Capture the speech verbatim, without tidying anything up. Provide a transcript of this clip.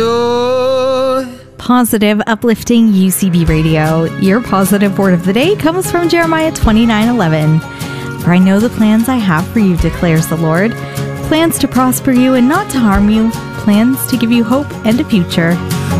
Positive, uplifting U C B Radio. Your positive word of the day comes from Jeremiah twenty-nine eleven. For I know the plans I have for you, declares the Lord. Plans to prosper you and not to harm you. Plans to give you hope and a future.